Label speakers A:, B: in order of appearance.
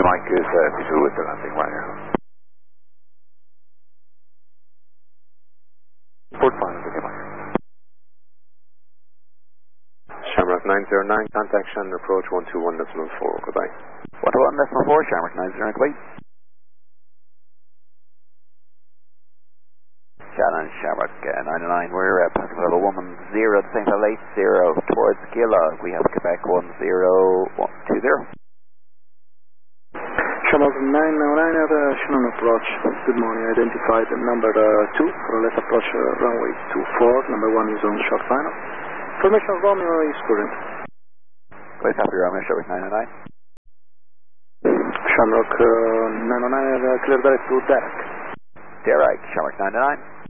A: Mike is visual with the landing wire. Port final, India Mike. Shamrock 909, contact Shannon approach 121.4, goodbye.
B: 121.4, Shamrock 909, goodbye. Shannon, Shamrock 909, we're passing level 110, the same level 80 towards Gila. We have Quebec 1020.
C: Shamrock 909 at Shannon approach. Good morning, identified number 2 for left approach runway 24. Number 1 is on short final. Formation Romeo is current.
B: Please copy Romeo, Shamrock 909.
C: Shamrock 909 clear direct to Derek.
B: Derek, Shamrock 909.